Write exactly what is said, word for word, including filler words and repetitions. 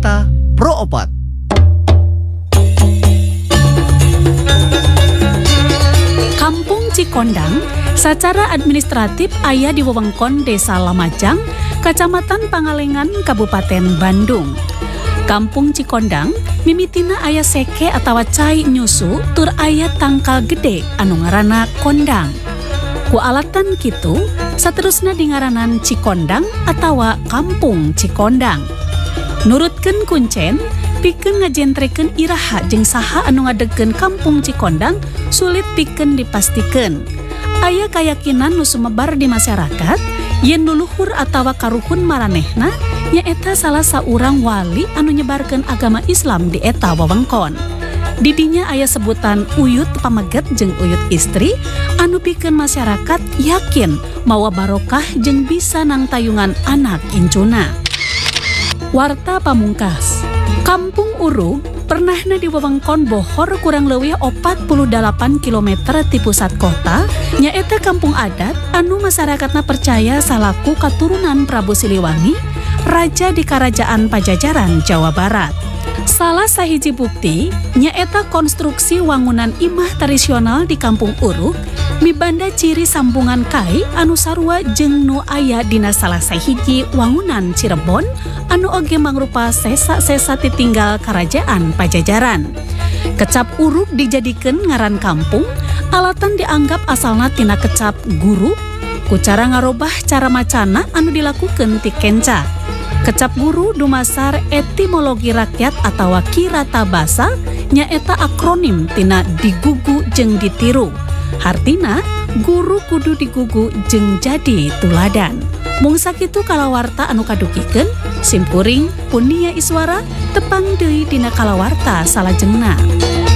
Kalawarta Pro Opat. Kampung Cikondang secara administratif aya di wewengkon Desa Lamajang, Kacamatan Pangalengan, Kabupaten Bandung. Kampung Cikondang mimitina aya seke atawa cai nyusu tur aya tangkal gede anu ngaranna kondang. Ku alatan kitu, saterusna dingaranan Cikondang atawa Kampung Cikondang. Nurutkeun kuncen, pikeun ngajentrekeun iraha jeung saha anu ngadegkeun Kampung Cikondang sulit pikeun dipastikeun. Aya kayakinan nu sumebar di masyarakat yen luluhur atawa karuhun maranehna nyaeta salah saurang wali anu nyebarkeun agama Islam di eta wewengkon. Didinya aya sebutan uyut pameget jeung uyut istri anu pikeun masyarakat yakin mawa barokah jeung bisa nang tayungan anak incuna. Warta pamungkas. Kampung Urug pernahna di wewengkon Bohor kurang leuwih opat puluh dalapan kilometer ti pusat kota, nyaeta kampung adat anu masyarakatna percaya salaku katurunan Prabu Siliwangi, raja di Karajaan Pajajaran, Jawa Barat. Salah sahiji bukti nyaeta konstruksi wangunan imah tradisional di Kampung Urug mibanda ciri sambungan kai anu sarua jeung nu aya dina salah sahiji wangunan Cirebon anu oge mangrupa sesa-sesa titinggal Karajaan Pajajaran. Kecap Urug dijadikeun ngaran kampung, alatan dianggap asalna tina kecap guru, ku cara ngarobah cara macana anu dilakukeun ti kenca. Kecap guru dumasar etimologi rakyat atawa kirata basa nyaeta akronim tina digugu jeung ditiru. Hartina guru kudu digugu jeung jadi tuladan. Mung sakitu kalawarta anu kadukikeun, simpuring Punia Iswara tepang deui dina kalawarta salajengna.